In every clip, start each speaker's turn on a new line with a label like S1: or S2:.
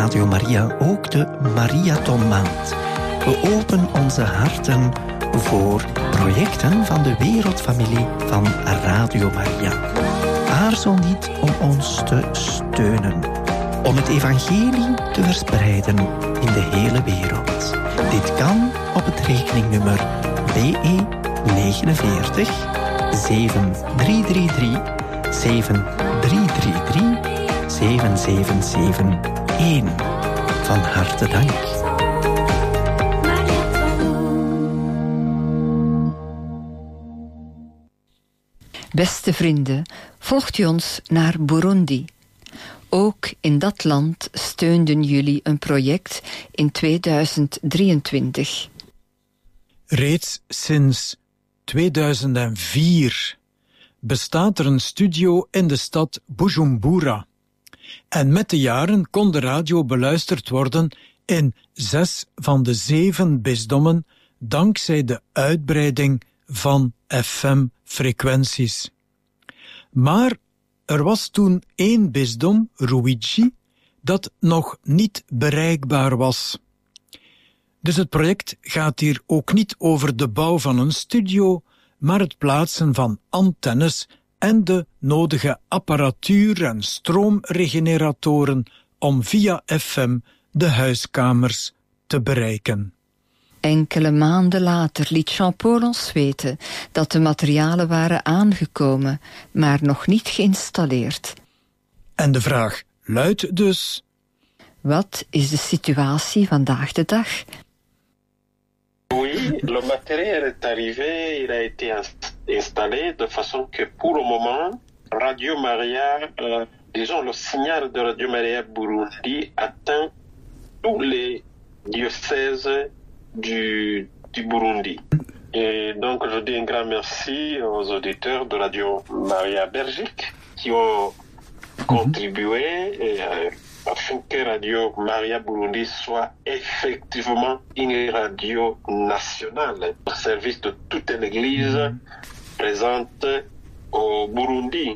S1: Radio Maria ook de Mariathonmaand. We openen onze harten voor projecten van de wereldfamilie van Radio Maria. Aarzel niet om ons te steunen, om het evangelie te verspreiden in de hele wereld. Dit kan op het rekeningnummer BE 49 7333 7333 7771. Van harte dank.
S2: Beste vrienden, volgt u ons naar Burundi. Ook in dat land steunden jullie een project in 2023.
S3: Reeds sinds 2004 bestaat er een studio in de stad Bujumbura. En met de jaren kon de radio beluisterd worden in 6 van de 7 bisdommen dankzij de uitbreiding van FM-frequenties. Maar er was toen 1 bisdom, Ruigi, dat nog niet bereikbaar was. Dus het project gaat hier ook niet over de bouw van een studio, maar het plaatsen van antennes en de nodige apparatuur en stroomregeneratoren om via FM de huiskamers te bereiken.
S2: Enkele maanden later liet Jean-Paul ons weten dat de materialen waren aangekomen, maar nog niet geïnstalleerd.
S3: En de vraag luidt dus:
S2: wat is de situatie vandaag de dag?
S4: Oui, le matériel est arrivé, il a été installé de façon que pour le moment, Radio Maria, disons le signal de Radio Maria Burundi atteint tous les diocèses du Burundi. Et donc je dis un grand merci aux auditeurs de Radio Maria Belgique qui ont contribué afin que Radio Maria Burundi soit effectivement une radio nationale au service de toute l'église présente au Burundi.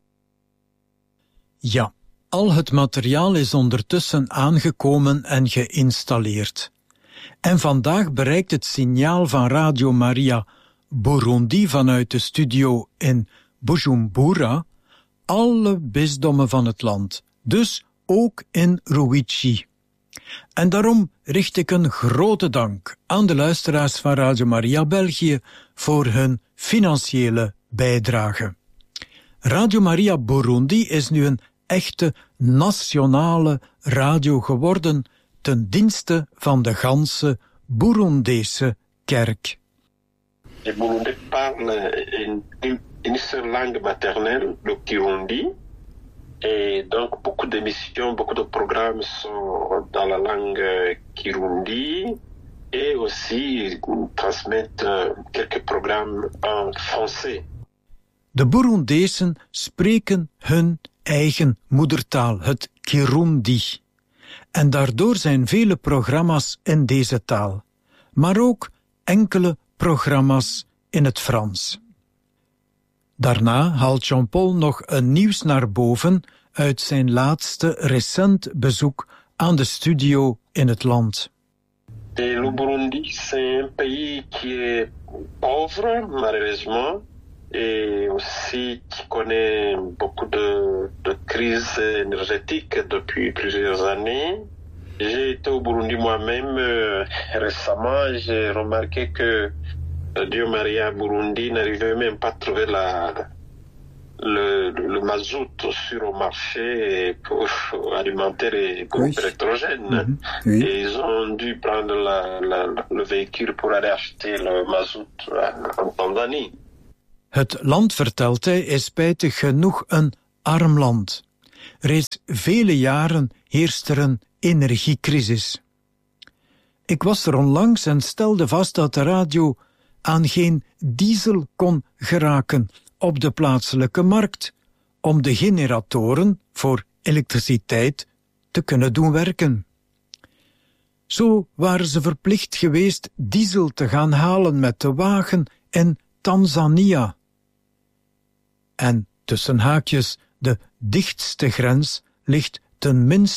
S3: Ja, al het materiaal is ondertussen aangekomen en geïnstalleerd. En vandaag bereikt het signaal van Radio Maria Burundi vanuit de studio in Bujumbura alle bisdommen van het land, dus ook in Ruigi. En daarom richt ik een grote dank aan de luisteraars van Radio Maria België voor hun financiële bijdrage. Radio Maria Burundi is nu een echte nationale radio geworden ten dienste van de ganse Burundese kerk.
S4: Les Burundais parlent une seule langue maternelle, le Kirundi. Et donc, beaucoup d'émissions, beaucoup de programmes sont dans la langue Kirundi. Et aussi, ils transmettent quelques programmes en français.
S3: De Burundezen spreken hun eigen moedertaal, het Kirundi. En daardoor zijn vele programma's in deze taal. Maar ook enkele programma's in het Frans. Daarna haalt Jean-Paul nog een nieuws naar boven uit zijn laatste recent bezoek aan de studio in het land.
S4: Le Burundi, c'est un pays qui est pauvre, malheureusement, et aussi qui connaît beaucoup de crises énergétiques depuis plusieurs années. J'ai été au Burundi moi-même récemment, j'ai remarqué que Dieu Maria Burundi n'arrivait même pas à trouver le mazout sur le marché pour alimenter les groupes électrogènes.
S3: Oui.
S4: Et ils ont dû prendre le véhicule pour aller acheter le mazout en Tanzanie.
S3: Het land, vertelt hij, is spijtig genoeg een arm land. Reeds vele jaren heerst er een energiecrisis. Ik was er onlangs en stelde vast dat de radio aan geen diesel kon geraken op de plaatselijke markt om de generatoren voor elektriciteit te kunnen doen werken. Zo waren ze verplicht geweest diesel te gaan halen met de wagen in Tanzania. En tussen haakjes, de dichtste grens ligt ten minste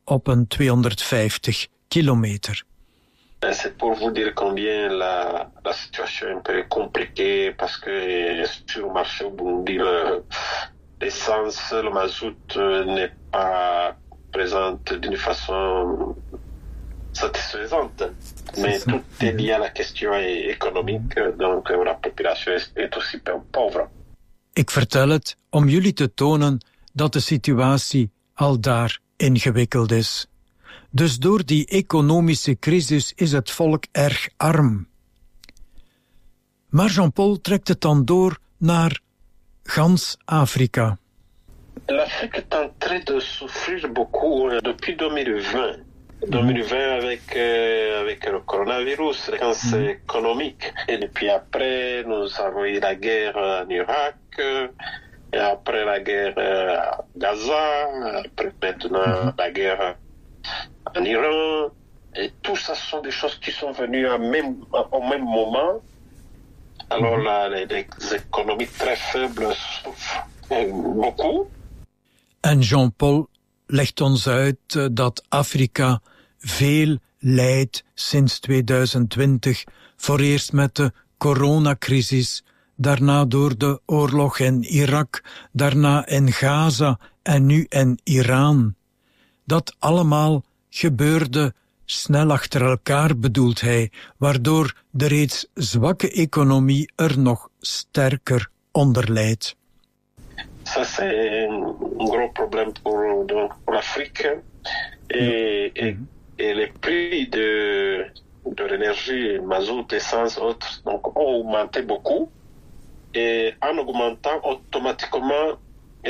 S3: op een 250 kilometer.
S4: C'est pour vous dire combien la situation est un peu compliquée parce que sur le marché au Burundi, l'essence, le mazout n'est pas présente d'une façon satisfaisante. Mais tout est lié à la question économique, donc la population est aussi pauvre.
S3: Ik vertel het om jullie te tonen dat de situatie al daar ingewikkeld is. Dus door die economische crisis is het volk erg arm. Maar Jean-Paul trekt het dan door naar gans Afrika.
S4: L'Afrique est en train de souffrir beaucoup depuis 2020. 2020 avec le coronavirus, les conséquences économiques. Et puis après, nous avons eu la guerre en Irak, et après la guerre à Gaza, après maintenant la guerre en Iran. Et tout ça sont des choses qui sont venues au même moment. Alors là, les économies très faibles souffrent beaucoup.
S3: En Jean-Paul legt ons uit dat Afrika veel lijdt sinds 2020. Voor eerst met de coronacrisis, daarna door de oorlog in Irak, daarna in Gaza en nu in Iran. Dat allemaal gebeurde snel achter elkaar, bedoelt hij, waardoor de reeds zwakke economie er nog sterker onder lijdt.
S4: Ça, c'est un gros problème pour l'Afrique. Et les prix de l'énergie, mazout, essence, autres, donc, ont augmenté beaucoup. Et en augmentant automatiquement,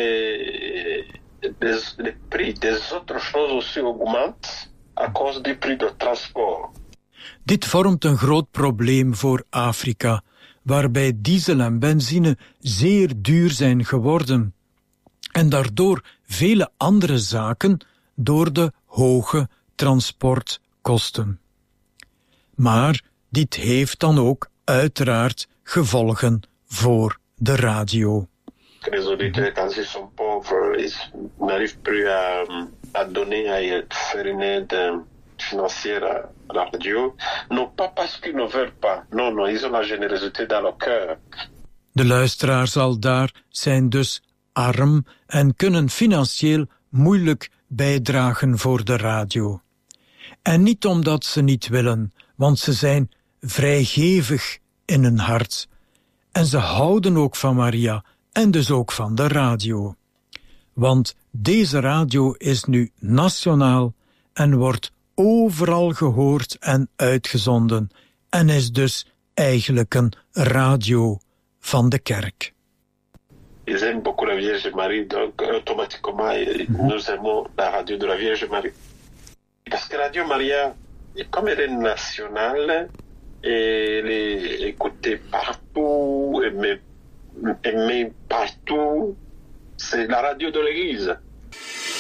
S4: les prix des autres choses aussi augmentent à cause du prix de transport.
S3: Dit vormt een groot probleem voor Afrika, waarbij diesel en benzine zeer duur zijn geworden en daardoor vele andere zaken door de hoge transportkosten. Maar dit heeft dan ook uiteraard gevolgen voor de radio.
S4: Les auditeurs, quand ils sont pauvres, ils n'arrivent plus à donner, à faire une aide financière à la radio. Non pas parce qu'ils ne veulent pas. Non, ils ont la générosité dans leur cœur.
S3: De luisteraars al daar zijn dus arm en kunnen financieel moeilijk bijdragen voor de radio. En niet omdat ze niet willen, want ze zijn vrijgevig in hun hart. En ze houden ook van Maria en dus ook van de radio. Want deze radio is nu nationaal en wordt overal gehoord en uitgezonden en is dus eigenlijk een radio van de kerk.
S4: Ils aiment beaucoup la Vierge Marie, donc automatiquement nous aimons la radio de la Vierge Marie. Parce que Radio Maria, comme elle est nationale, elle est écoutée partout, aimée partout, c'est la radio de l'Église.